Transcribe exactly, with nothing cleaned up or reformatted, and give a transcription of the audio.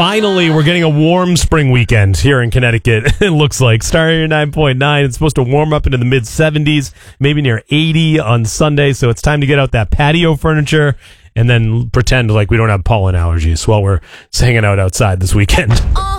Finally, we're getting a warm spring weekend here in Connecticut. It looks like starting at nine point nine. It's supposed to warm up into the mid seventies, maybe near eighty on Sunday. So it's time to get out that patio furniture and then pretend like we don't have pollen allergies while we're hanging out outside this weekend.